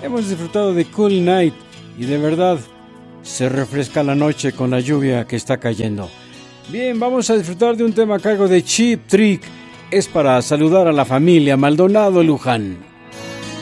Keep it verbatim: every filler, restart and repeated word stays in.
Hemos disfrutado de Cool Night y de verdad se refresca la noche con la lluvia que está cayendo. Bien, vamos a disfrutar de un tema a cargo de Cheap Trick. Es para saludar a la familia Maldonado Luján.